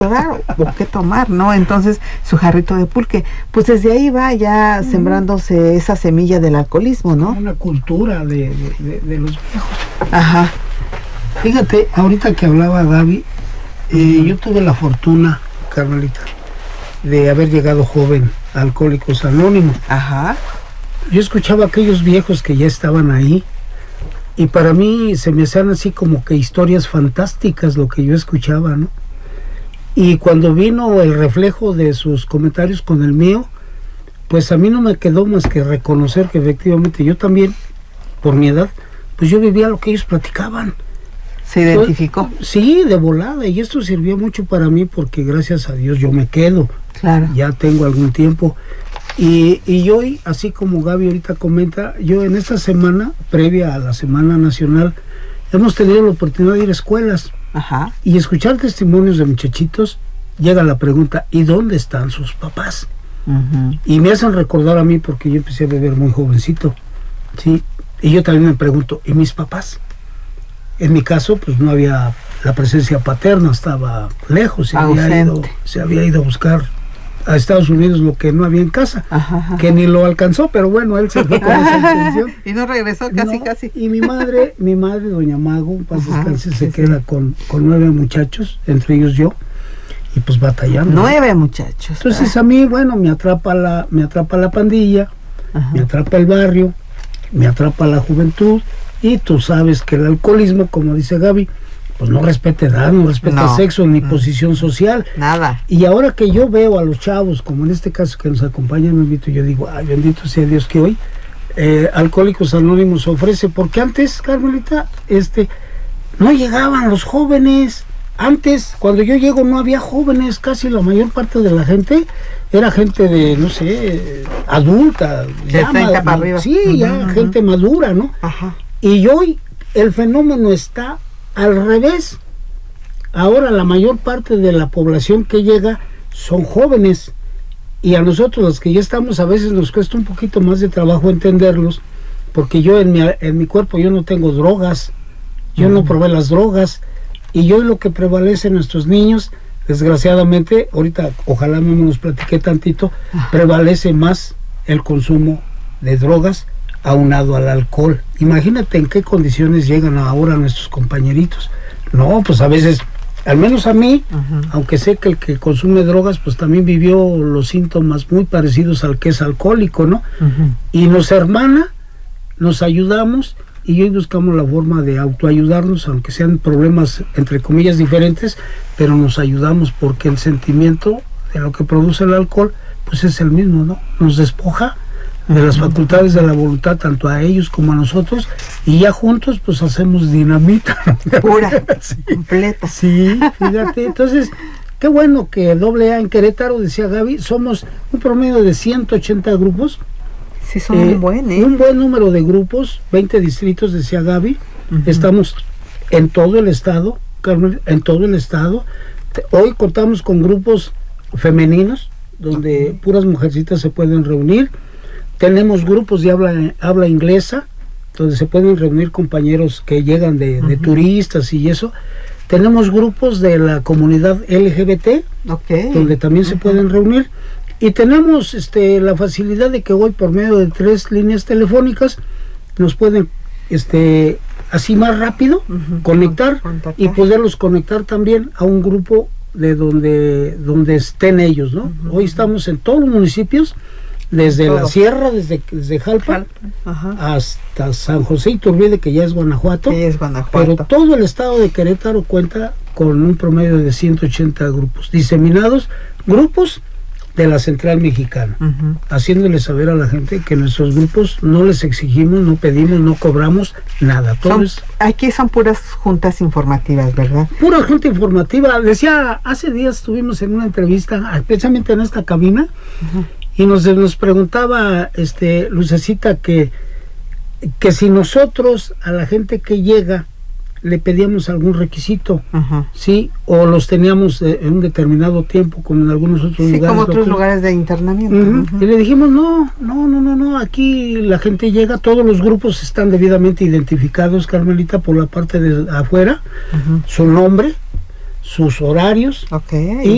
dar o qué tomar, ¿no? Entonces, su jarrito de pulque, pues desde ahí va ya sembrándose esa semilla del alcoholismo, ¿no? Una cultura de los viejos. Ajá. Fíjate, ahorita que hablaba Gaby, yo tuve la fortuna, Carmelita, de haber llegado joven a Alcohólicos Anónimos. Ajá. Yo escuchaba a aquellos viejos que ya estaban ahí, y para mí se me hacían así como que historias fantásticas lo que yo escuchaba, ¿no? Y cuando vino el reflejo de sus comentarios con el mío, pues a mí no me quedó más que reconocer que efectivamente yo también, por mi edad, pues yo vivía lo que ellos platicaban. ¿Se identificó? Sí, de volada, y esto sirvió mucho para mí porque gracias a Dios yo me quedo. Claro. Ya tengo algún tiempo. Y hoy, así como Gaby ahorita comenta, yo en esta semana, previa a la Semana Nacional, hemos tenido la oportunidad de ir a escuelas. Ajá. Y escuchar testimonios de muchachitos, llega la pregunta, ¿y dónde están sus papás? Y me hacen recordar a mí porque yo empecé a beber muy jovencito, ¿sí? Y yo también me pregunto, ¿y mis papás? En mi caso, pues no había la presencia paterna, estaba lejos, se había ido a buscar a Estados Unidos lo que no había en casa, que ni lo alcanzó, pero bueno, él se fue con esa intención. Y no regresó casi. Y mi madre, doña Mago, paz descanse, se queda con 9 muchachos, entre ellos yo, y pues batallando. 9 muchachos. Entonces a mí, bueno, me atrapa la pandilla, me atrapa el barrio, me atrapa la juventud, y tú sabes que el alcoholismo, como dice Gaby, pues no respeta edad, no respeta sexo, ni posición social. Nada. Y ahora que yo veo a los chavos, como en este caso que nos acompañan, yo digo, ay, bendito sea Dios que hoy Alcohólicos Anónimos ofrece, porque antes, Carmelita, no llegaban los jóvenes. Antes, cuando yo llego, no había jóvenes, casi la mayor parte de la gente era gente de, no sé, adulta. De 30 para arriba. Sí, ya gente madura, ¿no? Ajá. Y hoy el fenómeno está al revés. Ahora la mayor parte de la población que llega son jóvenes, y a nosotros los que ya estamos a veces nos cuesta un poquito más de trabajo entenderlos, porque yo en mi cuerpo yo no tengo drogas, yo no probé las drogas, y hoy lo que prevalece en nuestros niños, desgraciadamente, ahorita ojalá no nos platique tantito, prevalece más el consumo de drogas aunado al alcohol. Imagínate en qué condiciones llegan ahora nuestros compañeritos. No, pues a veces, al menos a mí, aunque sé que el que consume drogas, pues también vivió los síntomas muy parecidos al que es alcohólico, ¿no? Y nos hermana, nos ayudamos, y hoy buscamos la forma de autoayudarnos, aunque sean problemas, entre comillas, diferentes, pero nos ayudamos porque el sentimiento de lo que produce el alcohol, pues es el mismo, ¿no? Nos despoja de las facultades de la voluntad, tanto a ellos como a nosotros, y ya juntos pues hacemos dinamita pura, completa. Sí, fíjate, entonces qué bueno que AA en Querétaro, decía Gaby, somos un promedio de 180 grupos. Sí, son un buen número de grupos, 20 distritos, decía Gaby. Estamos en todo el estado, Carmen, en todo el estado. Hoy contamos con grupos femeninos donde puras mujercitas se pueden reunir. Tenemos grupos de habla inglesa, donde se pueden reunir compañeros que llegan de turistas y eso. Tenemos grupos de la comunidad LGBT, donde también se pueden reunir. Y tenemos la facilidad de que hoy, por medio de 3 líneas telefónicas, nos pueden así más rápido conectar y poderlos conectar también a un grupo de donde estén ellos, ¿no? Hoy estamos en todos los municipios, desde la sierra, desde Jalpa hasta San José Iturbide, que ya es Guanajuato. Pero todo el estado de Querétaro cuenta con un promedio de 180 grupos diseminados, grupos de la Central Mexicana, haciéndole saber a la gente que nuestros grupos no les exigimos, no pedimos, no cobramos nada. Aquí son puras juntas informativas, ¿verdad? Pura junta informativa. Decía, hace días estuvimos en una entrevista, precisamente en esta cabina, y nos preguntaba Lucecita que si nosotros a la gente que llega le pedíamos algún requisito, ¿sí? O los teníamos en un determinado tiempo, como en algunos otros lugares. Sí, como otros lugares de internamiento. Y le dijimos, no, aquí la gente llega, todos los grupos están debidamente identificados, Carmelita, por la parte de afuera, su nombre, sus horarios, y